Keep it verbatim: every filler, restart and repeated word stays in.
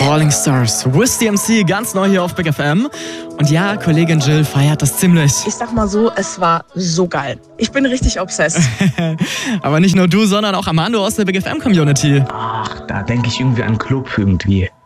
Falling Stars, Wiz D M C, ganz neu hier auf Big F M. Und ja, Kollegin Jill feiert das ziemlich. Ich sag mal so, es war so geil. Ich bin richtig obsessed. Aber nicht nur du, sondern auch Armando aus der Big F M Community. Ach, da denke ich irgendwie an Club irgendwie.